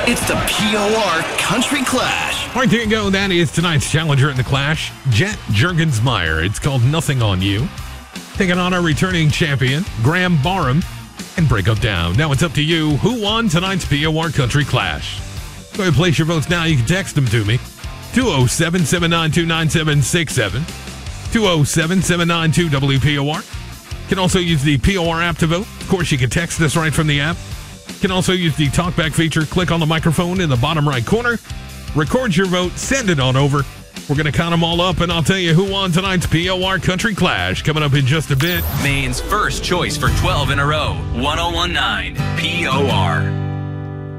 It's the POR Country Clash. All right, there you go. That is tonight's challenger in the Clash, Jet Juergensmeyer. It's called Nothing on You. Taking on our returning champion, Graham Barham, and Break Up Down. Now it's up to you. Who won tonight's POR Country Clash? Go ahead and place your votes now. You can text them to me. 207-792-9767. 207-792-WPOR. You can also use the POR app to vote. Of course, you can text us right from the app. You can also use the talkback feature. Click on the microphone in the bottom right corner. Record your vote. Send it on over. We're going to count them all up, and I'll tell you who won tonight's POR Country Clash coming up in just a bit. Maine's first choice for 12 in a row. 1019 POR.